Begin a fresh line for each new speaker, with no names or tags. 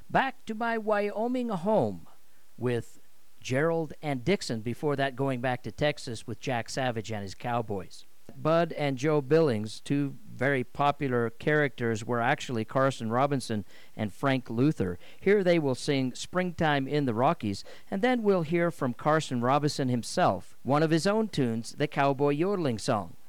Back to My Wyoming Home with Gerald and Dixon, before that going back to Texas with Jack Savage and his Cowboys. Bud and Joe Billings, two very popular characters, were actually Carson Robinson and Frank Luther. Here they will sing Springtime in the Rockies, and then we'll hear from Carson Robinson himself, one of his own tunes, the Cowboy Yodeling Song.